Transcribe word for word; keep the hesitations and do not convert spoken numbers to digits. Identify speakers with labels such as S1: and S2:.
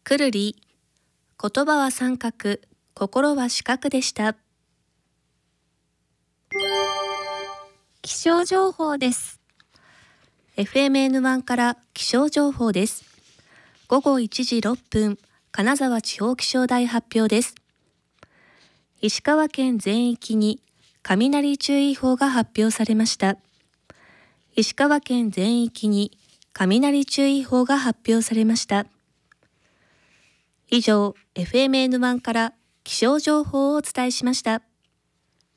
S1: くるり、言葉は三角、心は四角でした。
S2: 気象情報です。
S1: エフエムエヌワン から気象情報です。ごごいちじろっぷん、金沢地方気象台発表です。石川県全域に雷注意報が発表されました。石川県全域に雷注意報が発表されました。以上、エフエムエヌワン から気象情報をお伝えしました。